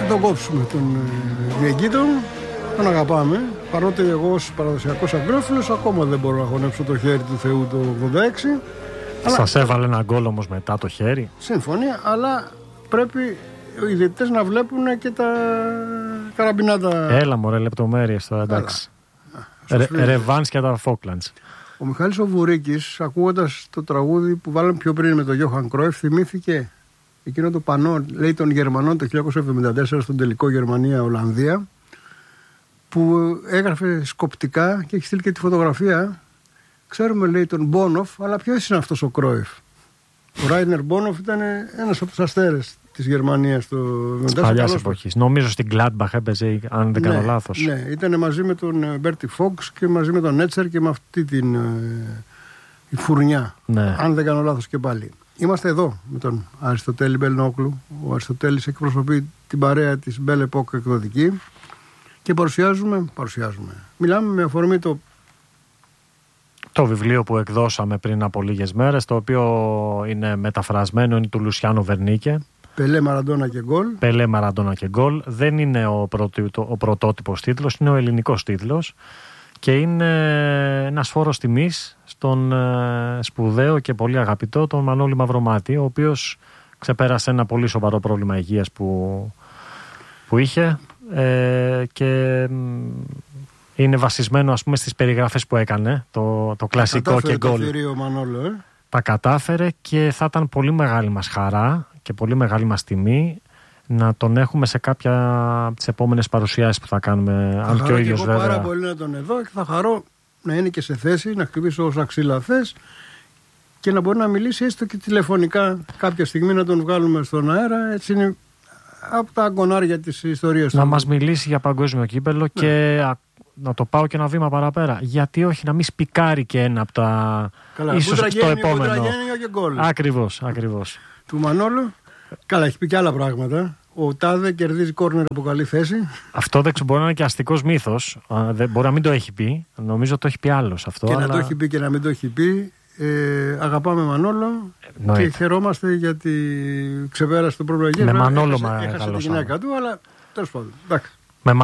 μην τον κόψουμε τον διοικήτων. Τον αγαπάμε. Παρότι εγώ ως παραδοσιακός αγγλόφιλος ακόμα δεν μπορώ να χωνέψω το χέρι του Θεού το 86. Σας έβαλε ένα γκολ όμως μετά το χέρι. Συμφωνία, αλλά πρέπει οι διαιτητές να βλέπουν και τα καραμπινάτα. Έλα μωρέ, λεπτομέρειες τώρα, εντάξει. Ρεβάνς και τα Φόκλαντς. Ο Μιχάλης ο Βουρίκης, ακούγοντας το τραγούδι που βάλαμε πιο πριν με τον Γιώχαν Κρόιφ, θυμήθηκε εκείνο το πανό, λέει, των Γερμανών το 1974 στον τελικό Γερμανία-Ολλανδία, που έγραφε σκοπτικά και έχει στείλει και τη φωτογραφία. Ξέρουμε, λέει, τον Μπόνοφ, αλλά ποιος είναι αυτός ο Κρόιφ? Ο Ράινερ Μπόνοφ ήταν ένας από τους αστέρες της Γερμανίας της παλιάς εποχής. Νομίζω στην Gladbach έπαιζε, αν δεν κάνω λάθος. Ναι, ήταν μαζί με τον Μπέρτι Φόξ και μαζί με τον Νέτσερ και με αυτή την η φουρνιά. Ναι. Αν δεν κάνω λάθος και πάλι. Είμαστε εδώ με τον Αριστοτέλη Μπελνόκλου. Ο Αριστοτέλης εκπροσωπεί την παρέα της Belle Epoque εκδοτική και παρουσιάζουμε. Μιλάμε με αφορμή το βιβλίο που εκδώσαμε πριν από λίγες μέρες, το οποίο είναι μεταφρασμένο, είναι του Λουσιάνο Βερνίκε. Πελέ, Μαραντόνα και γκολ. Πελέ, Μαραντόνα και γκολ. Δεν είναι ο πρωτότυπος τίτλος, είναι ο ελληνικός τίτλος και είναι ένας φόρος τιμής στον σπουδαίο και πολύ αγαπητό τον Μανώλη Μαυρομάτη, ο οποίος ξεπέρασε ένα πολύ σοβαρό πρόβλημα υγείας που είχε και είναι βασισμένο, ας πούμε, στις περιγραφές που έκανε, το κλασικό και γκολ. Τα κατάφερε και θα ήταν πολύ μεγάλη μας χαρά και πολύ μεγάλη μας τιμή να τον έχουμε σε κάποια από τις επόμενες παρουσιάσεις που θα κάνουμε. Αν και ο ίδιος βέβαια. Πάρα πολύ να τον εδώ και θα χαρώ να είναι και σε θέση να χτυπήσω όσα ξύλα θες και να μπορεί να μιλήσει έστω και τηλεφωνικά κάποια στιγμή, να τον βγάλουμε στον αέρα. Έτσι είναι από τα αγκονάρια της ιστορίας του. Να μας μιλήσει για παγκόσμιο κύπελλο και να το πάω και ένα βήμα παραπέρα. Γιατί όχι να μην σπικάρει και ένα από τα. Καλά, ίσως το επόμενο. Ακριβώς. Του Μανώλου. Καλά, έχει πει και άλλα πράγματα. Ο Τάδε κερδίζει κόρνερ από καλή θέση. Αυτό δεν μπορεί να είναι και αστικός μύθος. Μπορεί να μην το έχει πει. Νομίζω το έχει πει άλλος αυτό. Και να το έχει πει και να μην το έχει πει. Αγαπάμε Μανώλο και χαιρόμαστε γιατί ξεπέρασε το πρόβλημα. Με Μανώλο έχασε τη γυναίκα του, αλλά τέλος πάντων. Εντάξει.